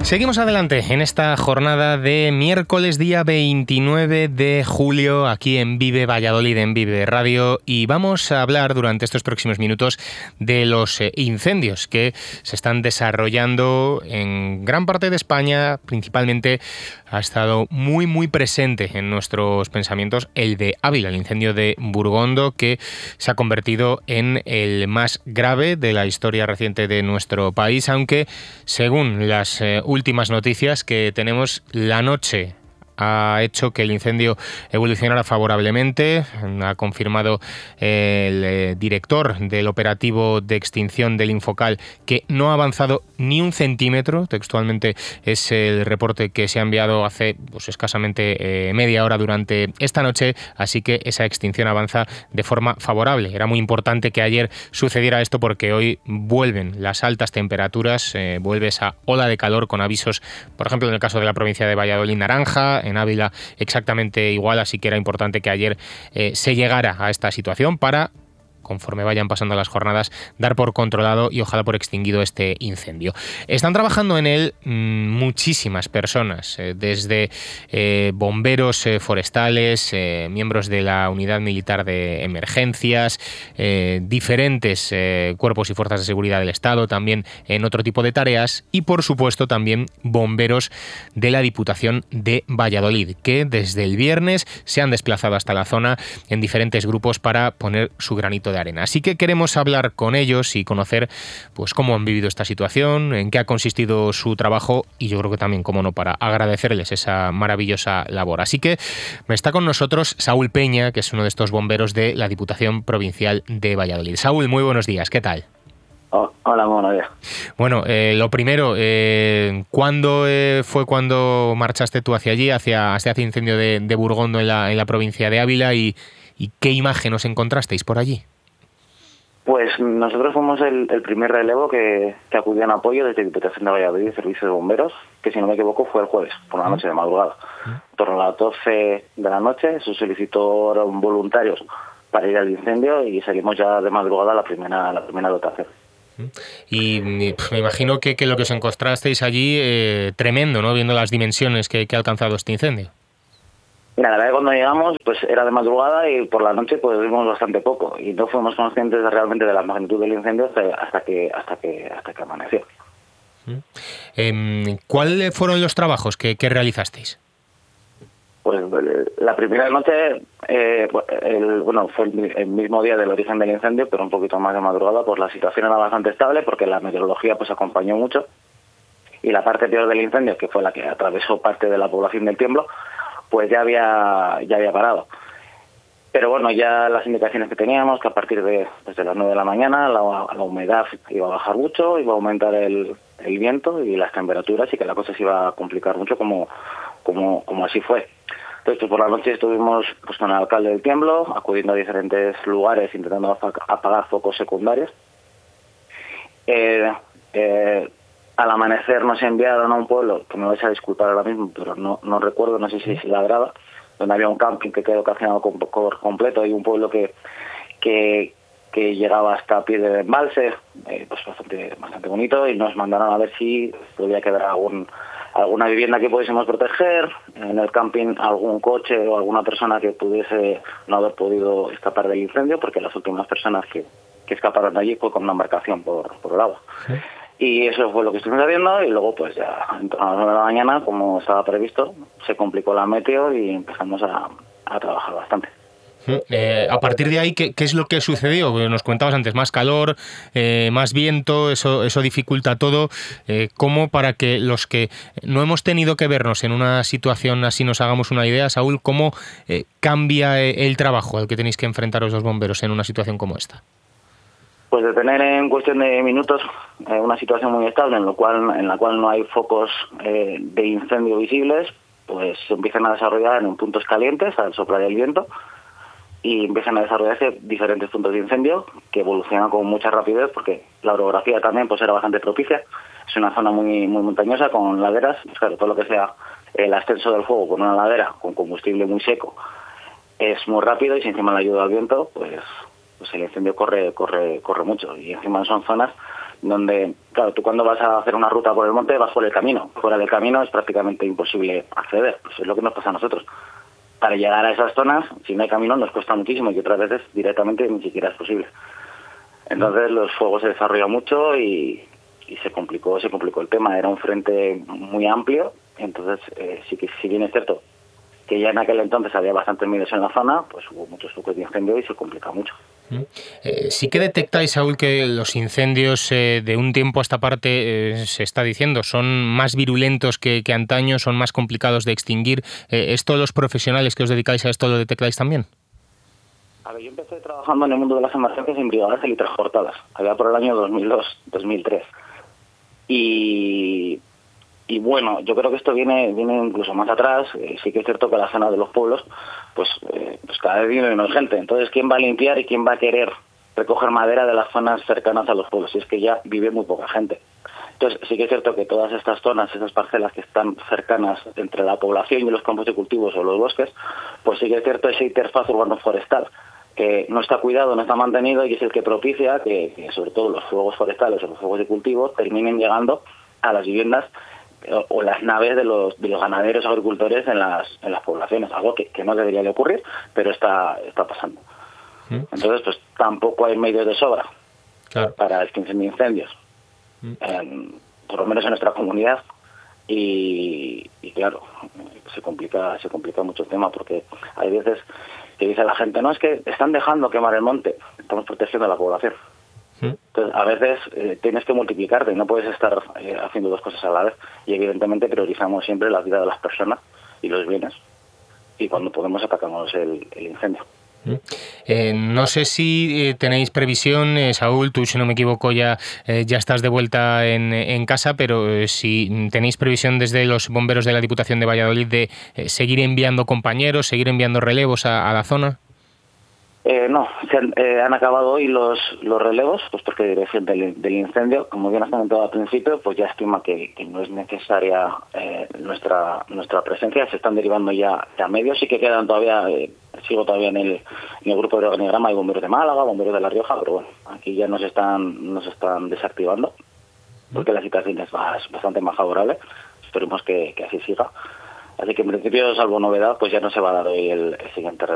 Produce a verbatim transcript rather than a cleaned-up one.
Seguimos adelante en esta jornada de miércoles día veintinueve de julio aquí en Vive Valladolid, en Vive Radio, y vamos a hablar durante estos próximos minutos de los incendios que se están desarrollando en gran parte de España. Principalmente ha estado muy muy presente en nuestros pensamientos el de Ávila, el incendio de Burgondo, que se ha convertido en el más grave de la historia reciente de nuestro país, aunque según las eh, últimas noticias que tenemos, la noche ha hecho que el incendio evolucionara favorablemente. Ha confirmado el eh, director del operativo de extinción del Infocal que no ha avanzado ni un centímetro. Textualmente es el reporte que se ha enviado hace pues, escasamente eh, media hora durante esta noche, así que esa extinción avanza de forma favorable. Era muy importante que ayer sucediera esto porque hoy vuelven las altas temperaturas, eh, vuelve esa ola de calor con avisos, por ejemplo en el caso de la provincia de Valladolid, naranja, en Ávila exactamente igual, así que era importante que ayer eh, se llegara a esta situación para, conforme vayan pasando las jornadas, dar por controlado y ojalá por extinguido este incendio. Están trabajando en él mmm, muchísimas personas, eh, desde eh, bomberos eh, forestales, eh, miembros de la Unidad Militar de Emergencias, eh, diferentes eh, cuerpos y fuerzas de seguridad del Estado, también en otro tipo de tareas, y por supuesto también bomberos de la Diputación de Valladolid, que desde el viernes se han desplazado hasta la zona en diferentes grupos para poner su granito de arena. Así que queremos hablar con ellos y conocer pues cómo han vivido esta situación, en qué ha consistido su trabajo y yo creo que también, cómo no, para agradecerles esa maravillosa labor. Así que está con nosotros Saúl Peña, que es uno de estos bomberos de la Diputación Provincial de Valladolid. Saúl, muy buenos días, ¿qué tal? Oh, hola, buenos días. Bueno, eh, lo primero, eh, ¿cuándo eh, fue cuando marchaste tú hacia allí, hacia, hacia el incendio de, de Burgondo en la, en la provincia de Ávila, y, y qué imagen os encontrasteis por allí? Pues nosotros fuimos el, el primer relevo que, que acudió en apoyo desde Diputación de Valladolid y Servicio de Bomberos, que si no me equivoco fue el jueves, por la noche de madrugada. En torno a las doce de la noche se solicitaron voluntarios para ir al incendio y salimos ya de madrugada la primera, la primera dotación. Y me imagino que, que lo que os encontrasteis allí eh, tremendo, ¿no? Viendo las dimensiones que, que ha alcanzado este incendio. Mira, la verdad que cuando llegamos pues era de madrugada y por la noche pues vimos bastante poco y no fuimos conscientes de, realmente de la magnitud del incendio hasta, hasta que hasta que hasta que amaneció. Eh, ¿Cuáles fueron los trabajos que, que realizasteis? Pues la primera noche, eh, el, bueno, fue el mismo día del origen del incendio, pero un poquito más de madrugada, pues la situación era bastante estable porque la meteorología pues acompañó mucho y la parte peor del incendio, que fue la que atravesó parte de la población del Tiemblo, pues ya había ya había parado. Pero bueno, ya las indicaciones que teníamos, que a partir de, pues de las nueve de la mañana la, la humedad iba a bajar mucho, iba a aumentar el, el viento y las temperaturas y que la cosa se iba a complicar mucho como, como, como así fue. Entonces pues por la noche estuvimos pues, con el alcalde del Tiemblo, acudiendo a diferentes lugares, intentando apagar focos secundarios. Eh, eh, al amanecer nos enviaron a un pueblo, que me vais a disculpar ahora mismo, pero no, no recuerdo, no sé si es La Grada, donde había un camping que quedó calcinado por completo y un pueblo que que, que llegaba hasta a pie de embalse, eh, pues bastante bastante bonito, y nos mandaron a ver si podía quedar algún alguna vivienda que pudiésemos proteger, en el camping algún coche o alguna persona que pudiese no haber podido escapar del incendio, porque las últimas personas que, que escaparon de allí fue con una embarcación por, por el agua. ¿Sí? Y eso fue lo que estuvimos haciendo y luego pues ya a las nueve de la mañana, como estaba previsto, se complicó la meteo y empezamos a, a trabajar bastante. Eh, a partir de ahí, ¿qué, qué es lo que sucedió? Nos comentabas antes, más calor, eh, más viento, eso, eso dificulta todo. Eh, ¿Cómo, para que los que no hemos tenido que vernos en una situación así nos hagamos una idea, Saúl, cómo eh, cambia el trabajo al que tenéis que enfrentaros los bomberos en una situación como esta? Pues de tener en cuestión de minutos eh, una situación muy estable en, lo cual, en la cual no hay focos eh, de incendio visibles, pues se empiezan a desarrollar en puntos calientes al soplar el viento y empiezan a desarrollarse diferentes puntos de incendio que evolucionan con mucha rapidez porque la orografía también pues era bastante propicia. Es una zona muy muy montañosa con laderas, pues claro, todo lo que sea el ascenso del fuego con una ladera con combustible muy seco es muy rápido y si encima le ayuda al viento, pues pues el incendio corre corre corre mucho y encima son zonas donde, claro, tú cuando vas a hacer una ruta por el monte vas por el camino. Fuera del camino es prácticamente imposible acceder. Pues es lo que nos pasa a nosotros. Para llegar a esas zonas, si no hay camino, nos cuesta muchísimo y otras veces directamente ni siquiera es posible. Entonces los fuegos se desarrolló mucho y, y se complicó se complicó el tema. Era un frente muy amplio, entonces eh, sí que si bien es cierto que ya en aquel entonces había bastantes medios en la zona, pues hubo muchos focos de incendio y se complica mucho. Eh, sí que detectáis, Saúl, que los incendios eh, de un tiempo a esta parte, eh, se está diciendo, son más virulentos que, que antaño, son más complicados de extinguir. Eh, ¿Esto los profesionales que os dedicáis a esto lo detectáis también? A ver, yo empecé trabajando en el mundo de las emergencias en brigadas electrotransportadas, allá por el año dos mil dos, dos mil tres. Y... Y bueno, yo creo que esto viene viene incluso más atrás. Eh, sí que es cierto que la zona de los pueblos, pues, eh, pues cada vez viene menos gente. Entonces, ¿quién va a limpiar y quién va a querer recoger madera de las zonas cercanas a los pueblos? Si es que ya vive muy poca gente. Entonces, sí que es cierto que todas estas zonas, esas parcelas que están cercanas entre la población y los campos de cultivos o los bosques, pues sí que es cierto ese interfaz urbano-forestal que no está cuidado, no está mantenido y es el que propicia que, que sobre todo los fuegos forestales o los fuegos de cultivo terminen llegando a las viviendas o las naves de los de los ganaderos agricultores en las en las poblaciones, algo que, que no debería de ocurrir, pero está está pasando. ¿Mm? Entonces, pues tampoco hay medios de sobra claro. para extinción de incendios, ¿Mm? en, por lo menos en nuestra comunidad, y, y claro, se complica se complica mucho el tema, porque hay veces que dice la gente, no, es que están dejando quemar el monte, estamos protegiendo a la población. Entonces, a veces eh, tienes que multiplicarte y no puedes estar eh, haciendo dos cosas a la vez. Y evidentemente priorizamos siempre la vida de las personas y los bienes. Y cuando podemos atacamos el, el incendio. Eh, no sé si eh, tenéis previsión, eh, Saúl, tú si no me equivoco ya eh, ya estás de vuelta en, en casa, pero eh, si tenéis previsión desde los bomberos de la Diputación de Valladolid de eh, seguir enviando compañeros, seguir enviando relevos a, a la zona. Eh, no, se han, eh, han acabado hoy los los relevos, pues porque dirección del, del incendio, como bien has comentado al principio, pues ya estima que, que no es necesaria eh, nuestra nuestra presencia, se están derivando ya a medios, sí que quedan todavía, eh, sigo todavía en el, en el grupo de organigrama, hay bomberos de Málaga, bomberos de La Rioja, pero bueno, aquí ya nos están nos están desactivando, porque la situación es más, bastante más favorable, esperemos que, que así siga. Así que en principio, salvo novedad, pues ya no se va a dar hoy el, el siguiente relevo.